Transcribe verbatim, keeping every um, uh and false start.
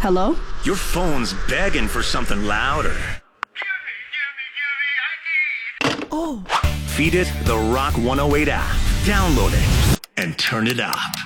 Hello? Your phone's begging for something louder. Oh. Feed it the Rock one oh eight app. Download it and turn it up.